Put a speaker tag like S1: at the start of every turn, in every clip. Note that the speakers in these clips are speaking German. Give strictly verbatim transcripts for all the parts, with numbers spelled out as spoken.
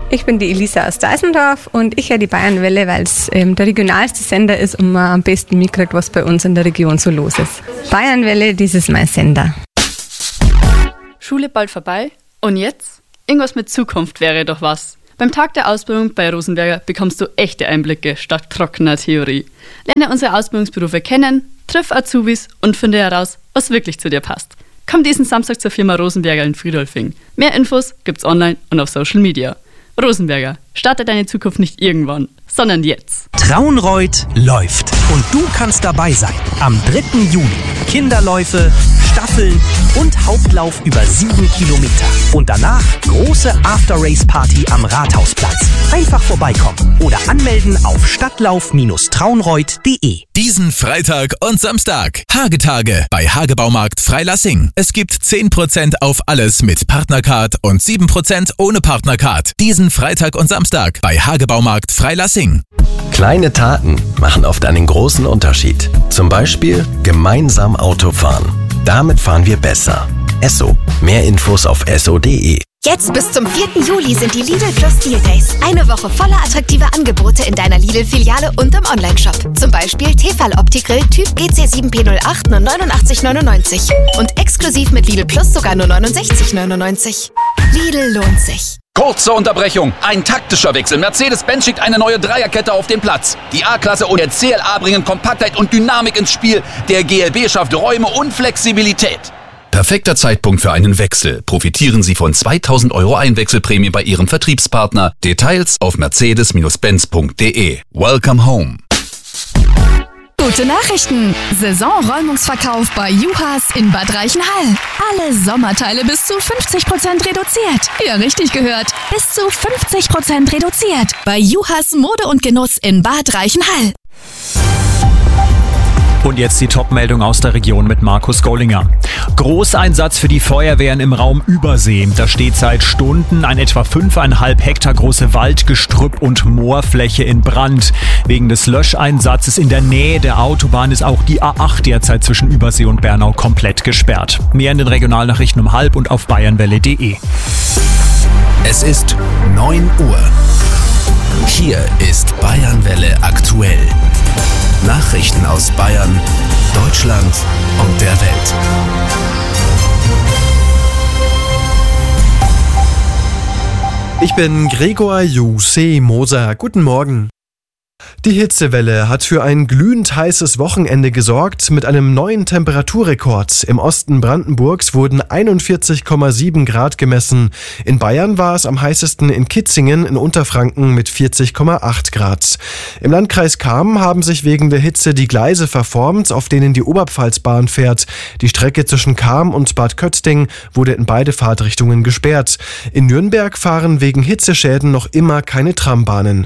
S1: Ich bin die Elisa aus Deisendorf und ich höre die Bayernwelle, weil es ähm, der regionalste Sender ist und man am besten mitkriegt, was bei uns in der Region so los ist. Bayernwelle, das ist mein Sender.
S2: Schule bald vorbei und jetzt? Irgendwas mit Zukunft wäre doch was. Beim Tag der Ausbildung bei Rosenberger bekommst du echte Einblicke statt trockener Theorie. Lerne unsere Ausbildungsberufe kennen, triff Azubis und finde heraus, was wirklich zu dir passt. Komm diesen Samstag zur Firma Rosenberger in Friedolfing. Mehr Infos gibt's online und auf Social Media. Rosenberger, starte deine Zukunft nicht irgendwann, sondern jetzt.
S3: Traunreut läuft und du kannst dabei sein. Am dritten Juli. Kinderläufe, Staffeln und Hauptlauf über sieben Kilometer. Und danach große After-Race-Party am Rathausplatz. Einfach vorbeikommen oder anmelden auf stadtlauf Bindestrich traunreut punkt de.
S4: Diesen Freitag und Samstag. Hagetage bei Hagebaumarkt Freilassing. Es gibt zehn Prozent auf alles mit Partnercard und sieben Prozent ohne Partnercard. Diesen Freitag und Samstag bei Hagebaumarkt Freilassing.
S5: Kleine Taten machen oft einen großen Unterschied. Zum Beispiel gemeinsam Auto fahren. Damit fahren wir besser. Esso. Mehr Infos auf esso punkt de.
S6: Jetzt bis zum vierten Juli sind die Lidl Plus Deal Days. Eine Woche voller attraktiver Angebote in deiner Lidl-Filiale und im Onlineshop. Zum Beispiel Tefal Opti-Grill Typ G C sieben P null acht nur neunundachtzig neunundneunzig. Und exklusiv mit Lidl Plus sogar nur neunundsechzig neunundneunzig. Lidl lohnt sich.
S7: Kurze Unterbrechung. Ein taktischer Wechsel. Mercedes-Benz schickt eine neue Dreierkette auf den Platz. Die A-Klasse und der C L A bringen Kompaktheit und Dynamik ins Spiel. Der G L B schafft Räume und Flexibilität.
S8: Perfekter Zeitpunkt für einen Wechsel. Profitieren Sie von zweitausend Euro Einwechselprämie bei Ihrem Vertriebspartner. Details auf mercedes Benz punkt de. Welcome home.
S9: Gute Nachrichten! Saisonräumungsverkauf bei Juhas in Bad Reichenhall. Alle Sommerteile bis zu fünfzig Prozent reduziert. Ja, richtig gehört. Bis zu fünfzig Prozent reduziert. Bei Juhas Mode und Genuss in Bad Reichenhall.
S10: Und jetzt die Top-Meldung aus der Region mit Markus Gollinger. Großeinsatz für die Feuerwehren im Raum Übersee. Da steht seit Stunden ein etwa fünfeinhalb Hektar große Waldgestrüpp und Moorfläche in Brand. Wegen des Löscheinsatzes in der Nähe der Autobahn ist auch die A acht derzeit zwischen Übersee und Bernau komplett gesperrt. Mehr in den Regionalnachrichten um halb und auf bayernwelle punkt de.
S4: Es ist neun Uhr. Hier ist Bayernwelle aktuell. Nachrichten aus Bayern, Deutschland und der Welt.
S11: Ich bin Gregor Juse Moser. Guten Morgen. Die Hitzewelle hat für ein glühend heißes Wochenende gesorgt mit einem neuen Temperaturrekord. Im Osten Brandenburgs wurden einundvierzig Komma sieben Grad gemessen. In Bayern war es am heißesten in Kitzingen in Unterfranken mit vierzig Komma acht Grad. Im Landkreis Cham haben sich wegen der Hitze die Gleise verformt, auf denen die Oberpfalzbahn fährt. Die Strecke zwischen Cham und Bad Kötting wurde in beide Fahrtrichtungen gesperrt. In Nürnberg fahren wegen Hitzeschäden noch immer keine Trambahnen.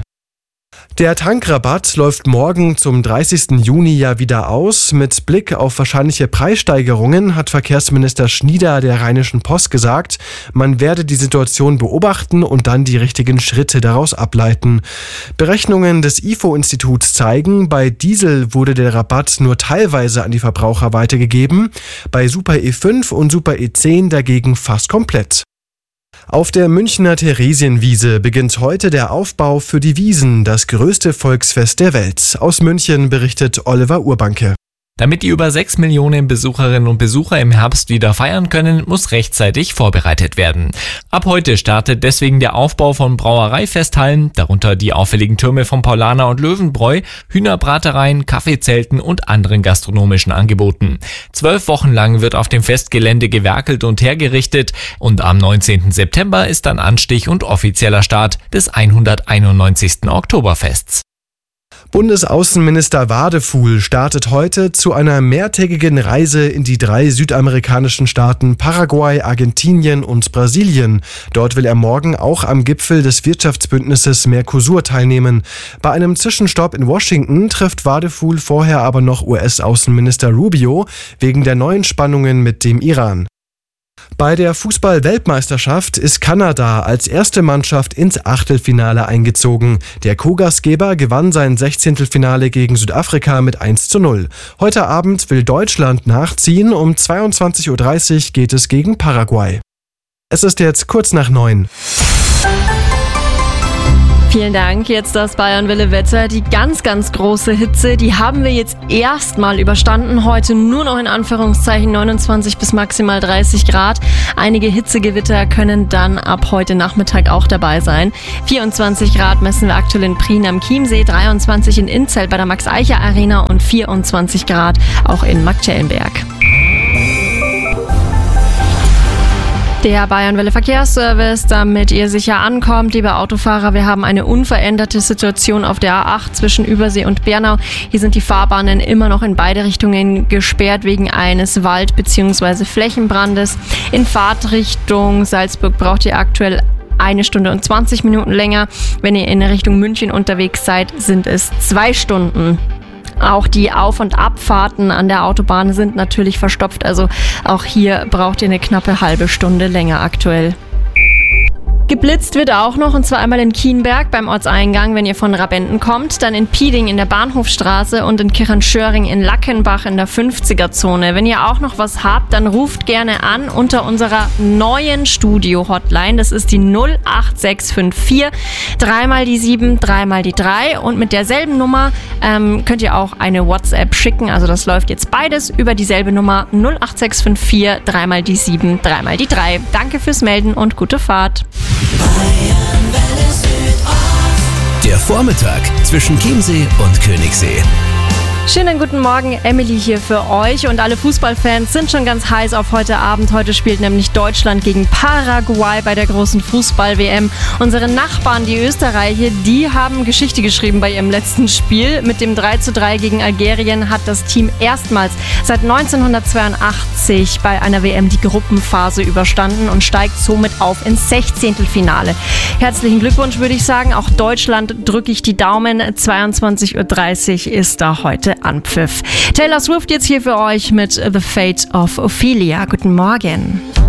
S11: Der Tankrabatt läuft morgen zum dreißigsten Juni ja wieder aus. Mit Blick auf wahrscheinliche Preissteigerungen hat Verkehrsminister Schnieder der Rheinischen Post gesagt, man werde die Situation beobachten und dann die richtigen Schritte daraus ableiten. Berechnungen des I F O-Instituts zeigen, bei Diesel wurde der Rabatt nur teilweise an die Verbraucher weitergegeben, bei Super E fünf und Super E zehn dagegen fast komplett. Auf der Münchner Theresienwiese beginnt heute der Aufbau für die Wiesn, das größte Volksfest der Welt. Aus München berichtet Oliver Urbanke.
S12: Damit die über sechs Millionen Besucherinnen und Besucher im Herbst wieder feiern können, muss rechtzeitig vorbereitet werden. Ab heute startet deswegen der Aufbau von Brauereifesthallen, darunter die auffälligen Türme von Paulaner und Löwenbräu, Hühnerbratereien, Kaffeezelten und anderen gastronomischen Angeboten. Zwölf Wochen lang wird auf dem Festgelände gewerkelt und hergerichtet und am neunzehnten September ist dann Anstich und offizieller Start des hunderteinundneunzigsten Oktoberfests.
S11: Bundesaußenminister Wadefuhl startet heute zu einer mehrtägigen Reise in die drei südamerikanischen Staaten Paraguay, Argentinien und Brasilien. Dort will er morgen auch am Gipfel des Wirtschaftsbündnisses Mercosur teilnehmen. Bei einem Zwischenstopp in Washington trifft Wadefuhl vorher aber noch U S-Außenminister Rubio wegen der neuen Spannungen mit dem Iran. Bei der Fußball-Weltmeisterschaft ist Kanada als erste Mannschaft ins Achtelfinale eingezogen. Der Co-Gastgeber gewann sein Sechzehntelfinale gegen Südafrika mit eins zu null. Heute Abend will Deutschland nachziehen. Um zweiundzwanzig Uhr dreißig geht es gegen Paraguay. Es ist jetzt kurz nach neun.
S13: Vielen Dank. Jetzt das Bayern-Welle-Wetter. Die ganz, ganz große Hitze, die haben wir jetzt erstmal überstanden. Heute nur noch in Anführungszeichen neunundzwanzig bis maximal dreißig Grad. Einige Hitzegewitter können dann ab heute Nachmittag auch dabei sein. vierundzwanzig Grad messen wir aktuell in Prien am Chiemsee, dreiundzwanzig in Inzell bei der Max-Eicher-Arena und vierundzwanzig Grad auch in Marktschellenberg. Der Bayern-Welle Verkehrsservice, damit ihr sicher ankommt, liebe Autofahrer, wir haben eine unveränderte Situation auf der A acht zwischen Übersee und Bernau. Hier sind die Fahrbahnen immer noch in beide Richtungen gesperrt wegen eines Wald- bzw. Flächenbrandes. In Fahrtrichtung Salzburg braucht ihr aktuell eine Stunde und zwanzig Minuten länger. Wenn ihr in Richtung München unterwegs seid, sind es zwei Stunden. Auch die Auf- und Abfahrten an der Autobahn sind natürlich verstopft, also auch hier braucht ihr eine knappe halbe Stunde länger aktuell. Geblitzt wird auch noch, und zwar einmal in Kienberg beim Ortseingang, wenn ihr von Rabenden kommt, dann in Pieding in der Bahnhofstraße und in Kirchenschöring in Lackenbach in der fünfziger-Zone. Wenn ihr auch noch was habt, dann ruft gerne an unter unserer neuen Studio-Hotline. Das ist die null acht sechs fünf vier, dreimal die sieben, dreimal die drei, und mit derselben Nummer ähm, könnt ihr auch eine WhatsApp schicken. Also das läuft jetzt beides über dieselbe Nummer null acht sechs fünf vier, dreimal die sieben, dreimal die drei. Danke fürs Melden und gute Fahrt.
S4: Der Vormittag zwischen Chiemsee und Königssee.
S13: Schönen guten Morgen, Emily hier für euch, und alle Fußballfans sind schon ganz heiß auf heute Abend. Heute spielt nämlich Deutschland gegen Paraguay bei der großen Fußball-W M. Unsere Nachbarn, die Österreicher, die haben Geschichte geschrieben bei ihrem letzten Spiel. Mit dem drei zu drei gegen Algerien hat das Team erstmals seit neunzehnhundertzweiundachtzig bei einer W M die Gruppenphase überstanden und steigt somit auf ins Sechzehntelfinale. Herzlichen Glückwunsch, würde ich sagen. Auch Deutschland drücke ich die Daumen. zweiundzwanzig Uhr dreißig ist da heute Anpfiff. Taylor Swift jetzt hier für euch mit The Fate of Ophelia. Guten Morgen.